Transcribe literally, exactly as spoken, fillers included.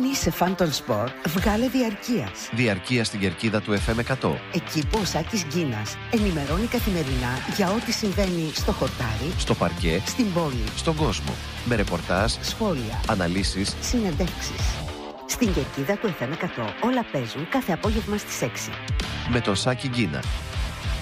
είσαι φαν των σπορ, βγάλε διαρκείας. Διαρκεία στην κερκίδα του εφ εμ εκατό. Εκεί που ο Σάκης Γκίνας ενημερώνει καθημερινά για ό,τι συμβαίνει στο χορτάρι, Στο παρκέ, στην πόλη, στον κόσμο. Με ρεπορτάζ, σχόλια, αναλύσεις. συνεντεύξεις. Στην κερκίδα του εφ εμ εκατό όλα παίζουν κάθε απόγευμα στις έξι. Με τον Σάκη Γκίνα.